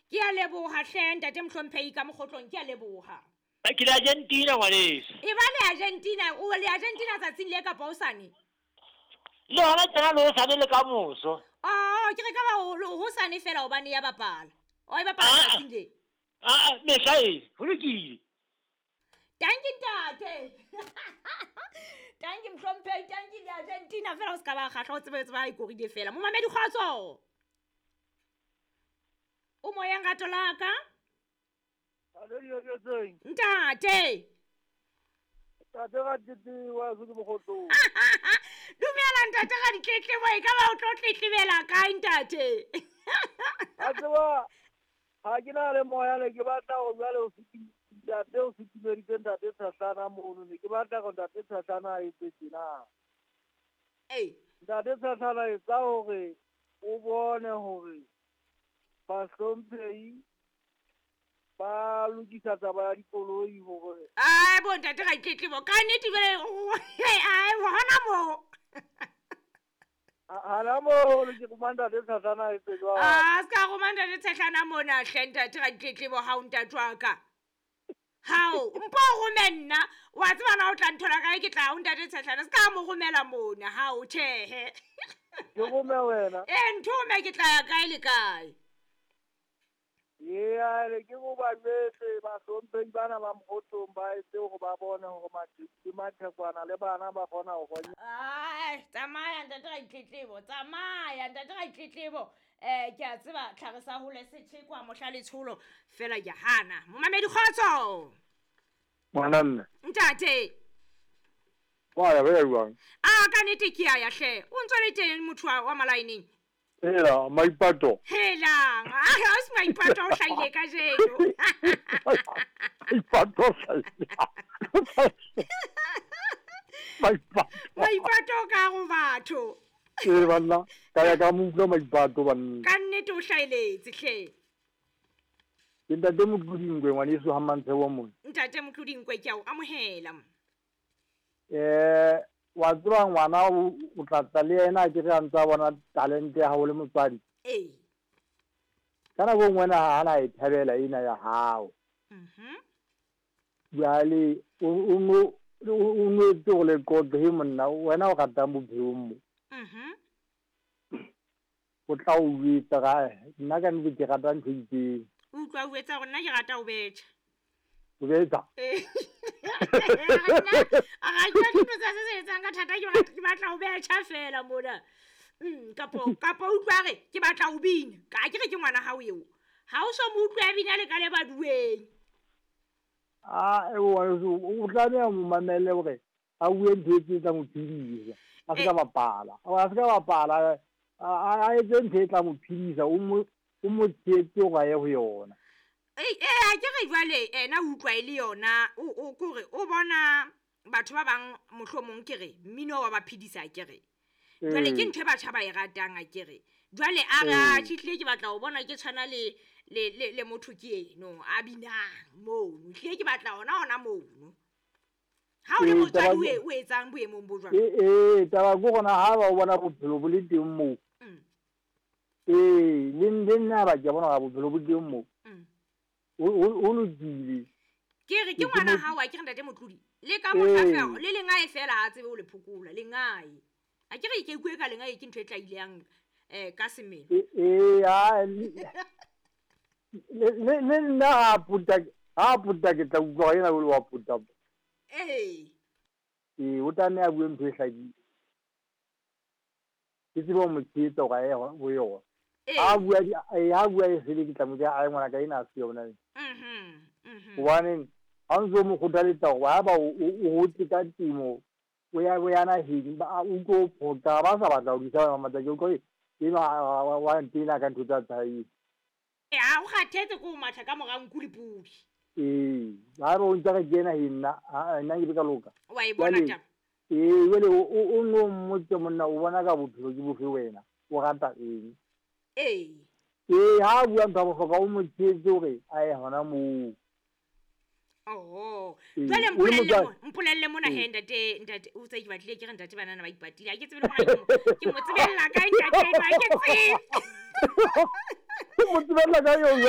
Ke a leboha hle ntate Mhlomphehi ka mokgotlong, ke a leboha. Ke la Argentina ngwaneso. E ba le Argentina, o le Argentina tsatsing le ka pausane. Le hona tsena le sa le ka moso. Ke re ka ba ho sane fela hobane ya bapala. O e bapala tsatsing le. Meshae, ho lokile. Dankie ntate. Dankie Mhlomphehi, dankie le Argentina fela o ska ba kgahla o tsebe ba ikorile fela. Mo mamedi kgotso. O moya ngato la ka? Ntate. Tate ga tete wa se mo khotlo. Dumela ntate ga ditletlebo e ka ba o tlo tletlebela kae ntate? A tseba ha ke na le moya le ke batla go bjale o tate o fitile tate Tsatlana mono ne ke batla go tate Tsatlana e tsena. Tate Tsatlana e tsa hore o bone hore Bahlomphehi ba lokisa taba ya dikoloi hore bo ntate ga ditletlebo ka nnete be hona mo. Ana mo le ke komanda le Tsatlana e tswa. Ska komanda le Tsatlana mona hle ntate ga ditletlebo ha o ntatwa ka. Hao mpo romenna wa tseba na o tla nthola kae ke tla o ntate Tsatlana ska mo romela mona ha o thehe. Ke gome wena. Nthume ke tla ya kae le kae? Le ke go ba betse ba Bahlomphehi bana ba mokgotlong ba etse go ba bona hore mathekwana le bana ba kgona go gonya. Tsamaya ntate ga ditletlebo, tsamaya ntate ga ditletlebo. Ke a tseba tlhagisa hole setshekwa mohla le tsholo fela ke hana. Momamedi kgotso. Ngwananne. Ntate. Wa ya ba buang. Ka nnete ke ya hle. O ntse le teng motho wa malaineng. Hela, Maipato. Helang. Ha se Maipato o hlaile ka jeno. Maipato Maipato ka go batho. Banna, ka ya ka mo Maipato banna. Ka nnete o hlailetse hle. Ntate Motlhodingwe ngwaneso ha mantse wa mona. Ntate Motlhodingwe ke a o amohela. Wa tswa ngwana o tlatsa le yena ke re a ntsa bona talent ya hao le motswadi. Kana go ngwana ha ana e thabela ina ya hao. Jale o no tso le go de monna wena o ga ta mo bhumo. O tla o witsa ga nna ka nne ke rata ntse o tla o etsa rona ke rata o betša. O betša. Aga ke dilo tsa se etsang ka thata ke batla o betša fela mona. Kapo o tlware ke batla o bina ka ke re ke ngwana hao eo. Ha o so mo utlwa bina le ka le baduweng. O tla ya mo mamele hore a bue ntse tsa mo phidisa. A se ka bapala. A se ka bapala. A etse tla mo phidisa o mo tsetse go ya go yona. Ke re jwale ena o utlwa ile yona o kore o bona batho ba bang mohlomong ke re mmino wa ba phidisa ke re. Jwale ke ntwe batho ba e ratang a ke re. Jwale a ga tšihle ke batla o bona ke tshwana le motho ke eno a binang mono. Hle ke batla ona mono. Ha o le motswadi o etsang boemong bo jwang? Taba go gona ha ba bona bophelo bo le teng mo. Le nna ba ke bona ga bophelo bo teng mo. O lokile. Ke re ke ngwana hao a ke ntate Motlodi le ka mohlafego le lengae fela a tsebe o le phukola lengae a ke re ke ikwe ka lengae ke ntwe tla ileng ka semelo le nna ha puta ke tla utlwa yena o le wa puta o tane a bue ntho e hlaki ke tsebe mo tsetsa ga e go yona ha bua e sele ke tla mo ja a ngwana ka ina se yona one ha ntse mo kgothaletsa go ba o ka timo o ya na hedi ba o go phota ba sa batla o disa mamatsa ke go e wa ntina ka ntho tsa tsai o kgathetse go matha ka morang kulipudi ba re o ntse ka kena hina nna ke ka loka wa e bona taba wele o no motse monna o bona ka bophelo ke bofe wena o rata eng ha bua ntho go ka o mo tsetse gore a e hona mo jwale mpolelle mona he ntate o tsa ke batlile ke re ntate banana ba ipatile a ke tsebe ke mo tsebella ka ntate ba ke tsebe mo tsebella ka yo